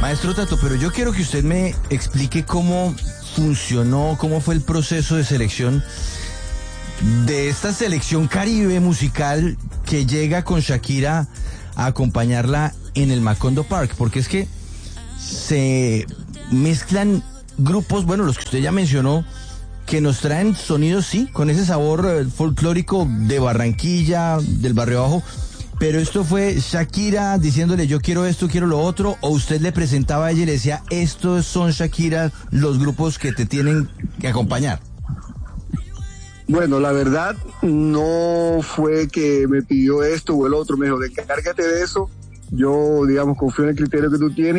Maestro Tato, pero yo quiero que usted me explique cómo funcionó, cómo fue el proceso de selección de esta selección Caribe musical que llega con Shakira a acompañarla en el Macondo Park, porque es que se mezclan grupos, bueno, los que usted ya mencionó, que nos traen sonidos, sí, con ese sabor folclórico de Barranquilla, del Barrio Bajo, pero esto fue Shakira diciéndole yo quiero esto, quiero lo otro, o usted le presentaba a ella y le decía estos son Shakira los grupos que te tienen que acompañar. Bueno, la verdad no fue que me pidió esto o el otro, me dijo, encárgate de eso, yo, digamos, confío en el criterio que tú tienes.